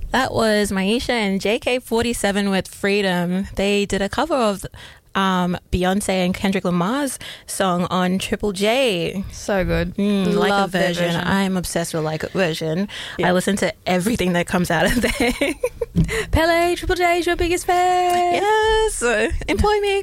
That was Maisha and JK47 with Freedom. They did a cover of Beyonce and Kendrick Lamar's song on Triple J. So good. Like Love a their version. I'm obsessed with Like a Version. I listen to everything that comes out of there. Pele, Triple J is your biggest fan. Yes. Employ me.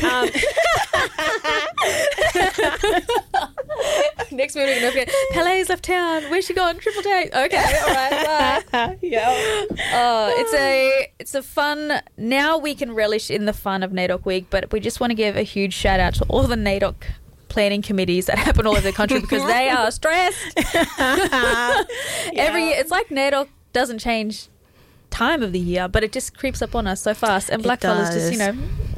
Next movie, don't forget, Pele's left town. Where's she gone? Triple J. Okay, all right, bye. Yeah. It's a fun. Now we can relish in the fun of NAIDOC Week, but we just want to give a huge shout out to all the NAIDOC planning committees that happen all over the country because they are stressed. Every year, it's like NAIDOC doesn't change time of the year, but it just creeps up on us so fast, and blackfellas just, you know,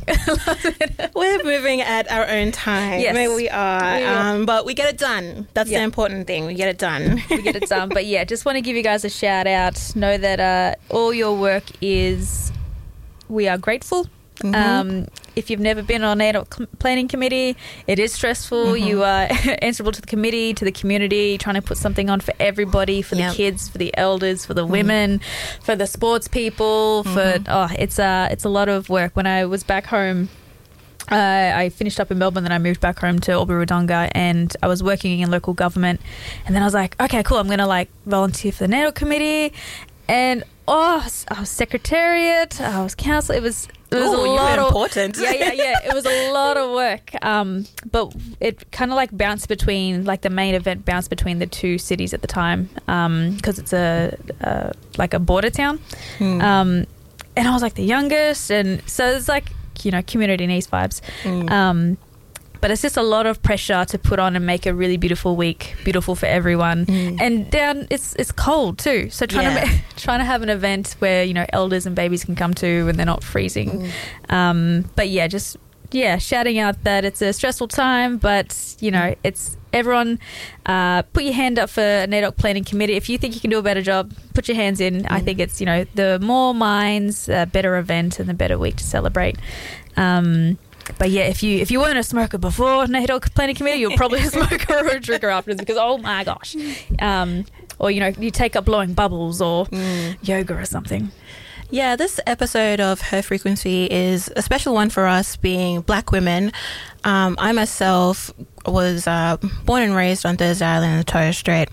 we're moving at our own time. Yes. Maybe we are. But we get it done. That's the important thing. We get it done. We get it done. But yeah, just want to give you guys a shout out. Know that all your work is, we are grateful. If you've never been on NAIDOC planning committee, it is stressful. You are answerable to the committee, to the community, trying to put something on for everybody, for the kids, for the elders, for the women, for the sports people. It's a lot of work. When I was back home, I finished up in Melbourne, then I moved back home to Albury-Wodonga, and I was working in local government. And then I was like, okay, cool, I'm going to volunteer for the NAIDOC committee. And I was secretariat, I was council. It was a lot of important. Yeah. It was a lot of work. But it kind of bounced between, the main event bounced between the two cities at the time, because it's a border town. And I was the youngest, and so it's community needs vibes. But it's just a lot of pressure to put on and make a really beautiful week, beautiful for everyone. And down, it's cold too. So trying to have an event where, elders and babies can come to and they're not freezing. But shouting out that it's a stressful time, but, it's everyone, put your hand up for a NAIDOC planning committee. If you think you can do a better job, put your hands in. I think it's, the more minds, the better event and the better week to celebrate. But yeah, if you weren't a smoker before NAIDOC planning committee, you'll probably a smoker or a drinker afterwards because, oh my gosh. Or, you take up blowing bubbles or yoga or something. Yeah, this episode of Her Frequency is a special one for us being Black women. I myself was born and raised on Thursday Island in the Torres Strait.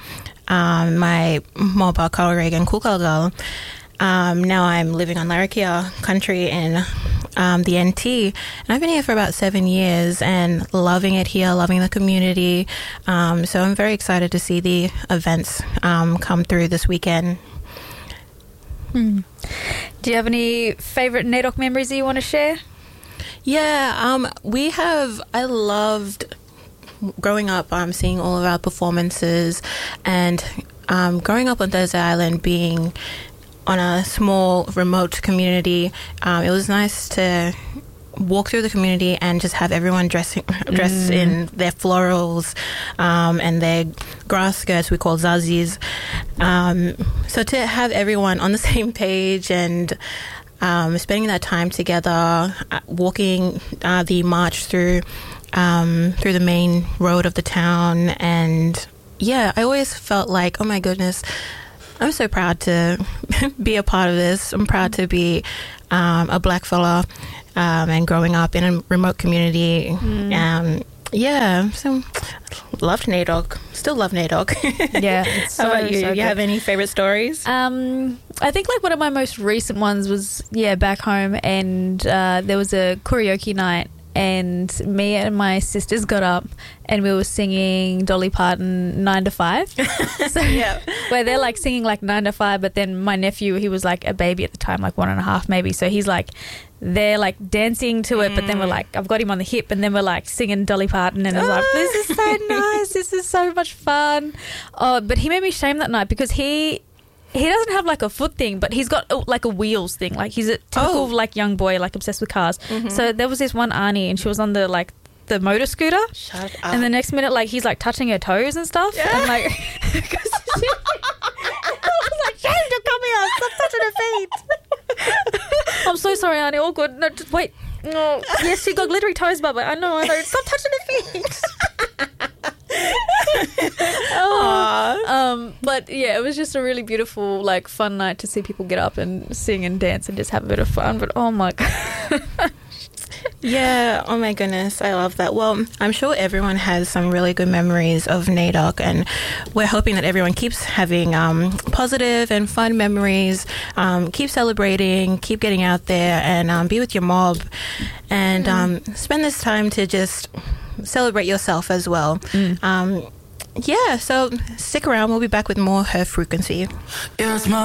My mobile Reagan Kukal. Now I'm living on Larrakia country in the NT, and I've been here for about 7 years and loving it here, loving the community. So I'm very excited to see the events come through this weekend. Do you have any favourite NAIDOC memories that you want to share? Yeah, I loved growing up, seeing all of our performances, and growing up on Thursday Island, being on a small remote community. It was nice to walk through the community and just have everyone dressed in their florals and their grass skirts we call zazis. So to have everyone on the same page and spending that time together, walking the march through the main road of the town, and I always felt like, oh my goodness, I'm so proud to be a part of this. I'm proud to be a Black fella and growing up in a remote community. So loved NAIDOC. Still love NAIDOC. Yeah. How about you? Do you have any favorite stories? I think one of my most recent ones was back home, and there was a karaoke night, and me and my sisters got up and we were singing Dolly Parton 9 to 5. So where they're singing 9 to 5, but then my nephew, he was a baby at the time, 1.5 maybe, so he's they're dancing to it, but then we're I've got him on the hip, and then we're singing Dolly Parton, and I was this is so nice, this is so much fun. But he made me shame that night because he doesn't have a foot thing, but he's got a wheels thing. He's a typical young boy, obsessed with cars. So there was this one Arnie, and she was on the motor scooter. Shut up. And the next minute, he's touching her toes and stuff. Yeah. And I was shame to come here. Stop touching her feet. I'm so sorry, Arnie. All good. No, just wait. No. Yes, she got glittery toes, Bubba. I know. Stop touching her feet. But But yeah, it was just a really beautiful, like, fun night to see people get up and sing and dance and just have a bit of fun. But oh my God. Yeah, oh my goodness, I love that. Well, I'm sure everyone has some really good memories of NAIDOC, and we're hoping that everyone keeps having positive and fun memories, keep celebrating, keep getting out there, and be with your mob, and spend this time to just celebrate yourself as well. Yeah, so stick around. We'll be back with more Her Frequency.